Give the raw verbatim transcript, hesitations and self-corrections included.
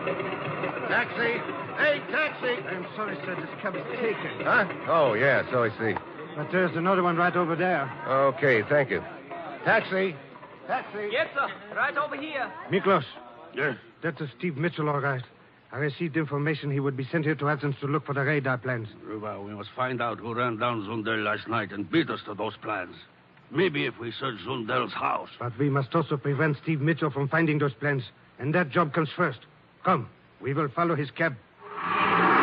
Taxi! Hey, taxi! I'm sorry, sir. This cab is taken. Huh? Oh, yeah, so I see. But there's another one right over there. Okay, thank you. Taxi! Taxi! Yes, sir. Right over here. Miklos. Yes? That's a Steve Mitchell, all right. I received information he would be sent here to Athens to look for the radar plans. Ruba, we must find out who ran down Zundel last night and beat us to those plans. Maybe if we search Zundel's house. But we must also prevent Steve Mitchell from finding those plans. And that job comes first. Come, we will follow his cab.